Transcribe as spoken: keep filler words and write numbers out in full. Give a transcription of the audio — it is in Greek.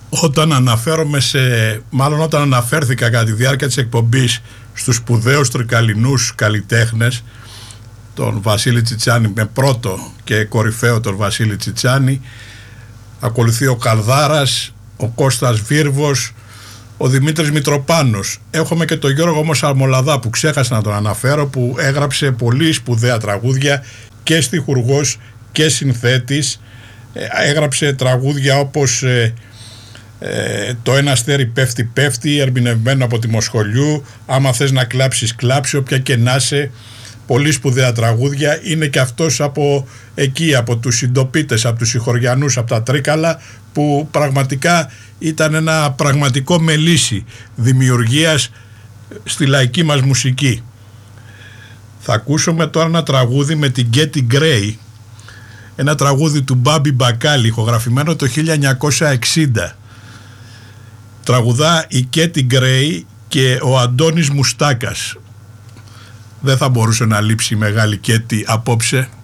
Όταν αναφέρομαι σε, μάλλον όταν αναφέρθηκα κατά τη διάρκεια της εκπομπής στους σπουδαίους τρικαλινούς καλλιτέχνες, τον Βασίλη Τσιτσάνη με πρώτο και κορυφαίο τον Βασίλη Τσιτσάνη, ακολουθεί ο Καλδάρας, ο Κώστας Βίρβος, ο Δημήτρης Μητροπάνος. Έχουμε και τον Γιώργο όμως Αρμολαδά που ξέχασα να τον αναφέρω, που έγραψε πολύ σπουδαία τραγούδια και στιχουργός και συνθέτης. Έγραψε τραγούδια όπως ε, ε, το «Ένα αστέρι πέφτει πέφτει», ερμηνευμένο από τη Μοσχολιού, «Άμα θες να κλάψεις κλάψει», «Όποια και να σε». Πολύ σπουδαία τραγούδια. Είναι και αυτός από εκεί, από τους συντοπίτες, από τους Σιχωριανούς, από τα Τρίκαλα, που πραγματικά ήταν ένα πραγματικό μελίσι δημιουργίας στη λαϊκή μας μουσική. Θα ακούσουμε τώρα ένα τραγούδι με την Γκέτι Γκρέι, ένα τραγούδι του Μπάμπη Μπακάλι, ηχογραφημένο το χίλια εννιακόσια εξήντα. Τραγουδά η Γκέτι Γκρέι και ο Αντώνης Μουστάκας. Δεν θα μπορούσε να λείψει η μεγάλη Κέτι απόψε.